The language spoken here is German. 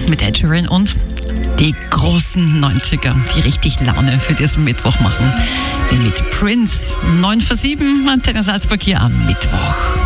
mit Ed Sheeran und die großen 90er, die richtig Laune für diesen Mittwoch machen. Mit Prince, 9 vor 7, Antenne Salzburg hier am Mittwoch.